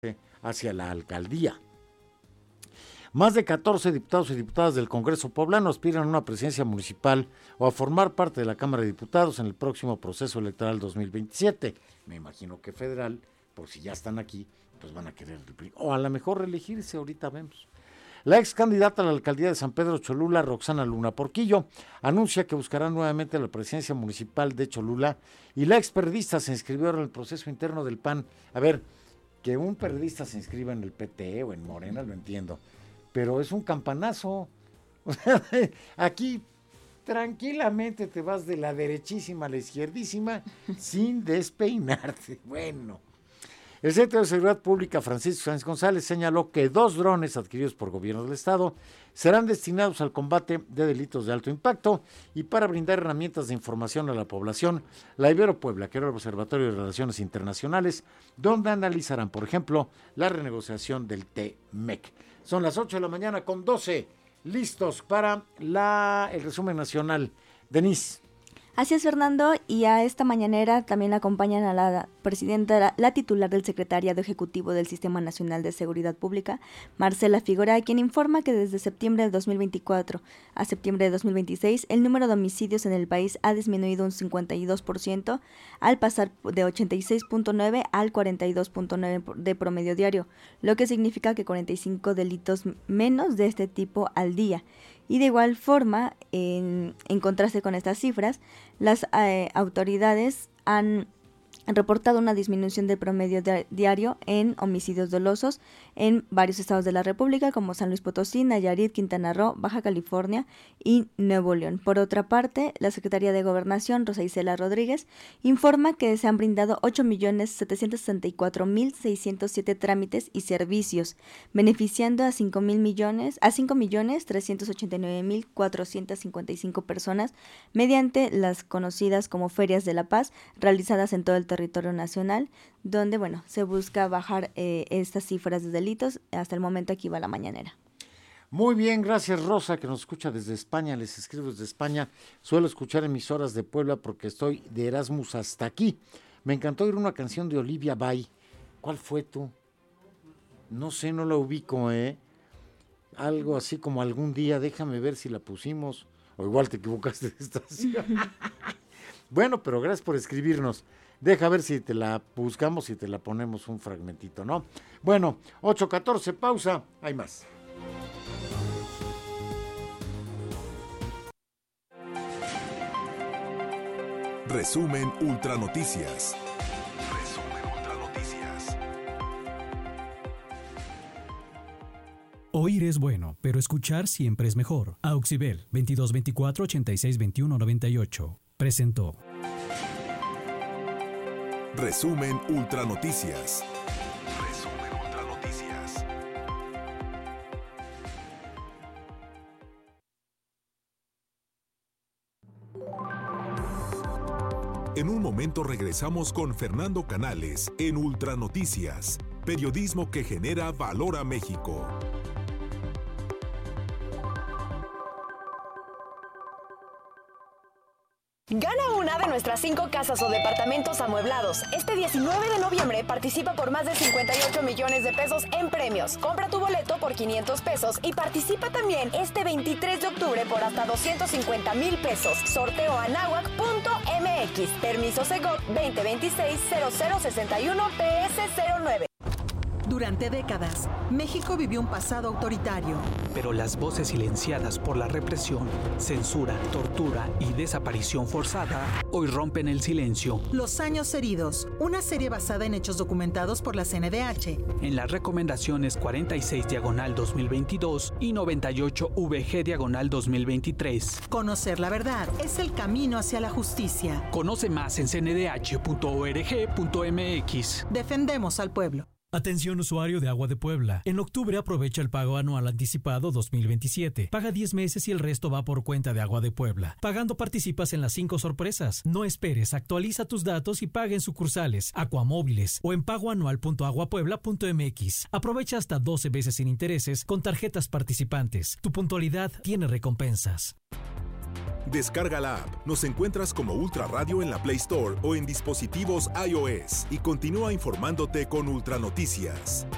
hacia la alcaldía. Más de 14 diputados y diputadas del Congreso poblano aspiran a una presidencia municipal o a formar parte de la Cámara de Diputados en el próximo proceso electoral 2027. Me imagino que federal, por si ya están aquí, pues van a querer, o a lo mejor reelegirse, ahorita vemos. La ex candidata a la alcaldía de San Pedro Cholula, Roxana Luna Porquillo, anuncia que buscará nuevamente la presidencia municipal de Cholula, y la ex periodista se inscribió en el proceso interno del PAN. A ver, que un periodista se inscriba en el PT o en Morena, lo entiendo, pero es un campanazo. O sea, aquí tranquilamente te vas de la derechísima a la izquierdísima sin despeinarte. Bueno, el secretario de Seguridad Pública, Francisco Sáenz González, señaló que 2 drones adquiridos por gobierno del Estado serán destinados al combate de delitos de alto impacto y para brindar herramientas de información a la población. La Ibero Puebla creó el Observatorio de Relaciones Internacionales, donde analizarán, por ejemplo, la renegociación del TMEC. Son las 8:12 a.m, listos para el resumen nacional. Denise. Así es, Fernando, y a esta mañanera también acompañan a la presidenta, la titular del Secretariado Ejecutivo del Sistema Nacional de Seguridad Pública, Marcela Figueroa, quien informa que desde septiembre de 2024 a septiembre de 2026 el número de homicidios en el país ha disminuido un 52%, al pasar de 86.9 al 42.9 de promedio diario, lo que significa que 45 delitos menos de este tipo al día. Y de igual forma, en contraste con estas cifras, las autoridades han reportado una disminución del promedio diario en homicidios dolosos en varios estados de la República, como San Luis Potosí, Nayarit, Quintana Roo, Baja California y Nuevo León. Por otra parte, la Secretaría de Gobernación, Rosa Isela Rodríguez, informa que se han brindado 8.764.607 trámites y servicios, beneficiando a 5.389.455 personas mediante las conocidas como Ferias de la Paz, realizadas en todo el territorio nacional, donde, se busca bajar estas cifras de delitos. Hasta el momento aquí va la mañanera. Muy bien, gracias Rosa, que nos escucha desde España. Les escribo desde España. Suelo escuchar emisoras de Puebla porque estoy de Erasmus hasta aquí. Me encantó oír una canción de Olivia Bay. ¿Cuál fue tú? No sé, no la ubico, Algo así como Algún Día, déjame ver si la pusimos. O igual te equivocaste de estación. Bueno, pero gracias por escribirnos. Deja ver si te la buscamos y te la ponemos un fragmentito, ¿no? Bueno, 8:14, pausa, hay más. Resumen Ultra Noticias. Oír es bueno, pero escuchar siempre es mejor. Auxibel 2224-862198 presentó. Resumen Ultra Noticias. En un momento regresamos con Fernando Canales en Ultra Noticias, periodismo que genera valor a México. Gana una de nuestras 5 casas o departamentos amueblados. Este 19 de noviembre participa por más de 58 millones de pesos en premios. Compra tu boleto por 500 pesos y participa también este 23 de octubre por hasta 250,000 pesos. Sorteo anahuac.mx. Permiso Segov 2026-0061 PS09. Durante décadas, México vivió un pasado autoritario. Pero las voces silenciadas por la represión, censura, tortura y desaparición forzada hoy rompen el silencio. Los años heridos, una serie basada en hechos documentados por la CNDH. En las recomendaciones 46/2022 y 98VG/2023. Conocer la verdad es el camino hacia la justicia. Conoce más en cndh.org.mx. Defendemos al pueblo. Atención usuario de Agua de Puebla. En octubre aprovecha el pago anual anticipado 2027. Paga 10 meses y el resto va por cuenta de Agua de Puebla. Pagando participas en las 5 sorpresas. No esperes, actualiza tus datos y paga en sucursales, Aquamóviles o en pagoanual.aguapuebla.mx. Aprovecha hasta 12 veces sin intereses con tarjetas participantes. Tu puntualidad tiene recompensas. Descarga la app. Nos encuentras como Ultra Radio en la Play Store o en dispositivos iOS y continúa informándote con Ultra Noticias.